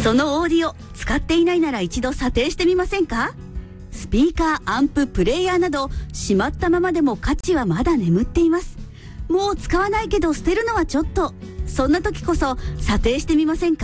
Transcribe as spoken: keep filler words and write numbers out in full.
そのオーディオ使っていないなら一度査定してみませんか？スピーカー、アンプ、プレイヤーなどしまったままでも価値はまだ眠っています。もう使わないけど捨てるのはちょっと。そんな時こそ査定してみませんか？